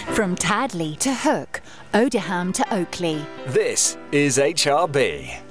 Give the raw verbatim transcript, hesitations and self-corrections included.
From Tadley to Hook, Odiham to Oakley. This is H R B.